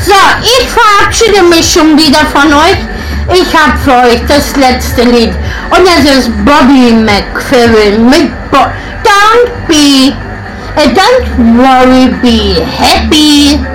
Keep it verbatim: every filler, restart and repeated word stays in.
So, ich verabschiede mich schon wieder von euch. Ich habe für euch das letzte Lied und es ist Bobby McFerrin mit Bo- Don't be, uh, don't worry, be happy.